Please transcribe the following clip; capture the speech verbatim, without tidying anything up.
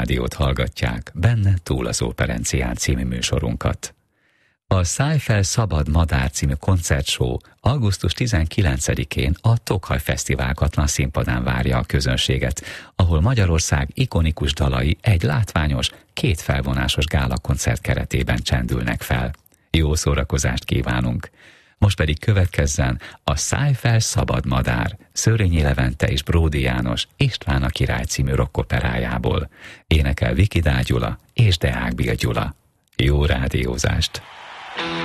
Rádiót hallgatják, benne Túl az Óperencián című műsorunkat. A Szállj fel szabad madár című koncertshow augusztus tizenkilencedikén a Tokhaj Fesztivál Katlan színpadán várja a közönséget, ahol Magyarország ikonikus dalai egy látványos, két felvonásos gálakoncert keretében csendülnek fel. Jó szórakozást kívánunk! Most pedig következzen a Szállj fel szabad madár, Szőrényi Levente és Bródi János István a király című rockoperájából. Énekel Viki Dál Gyula és Deák Bill Gyula. Jó rádiózást!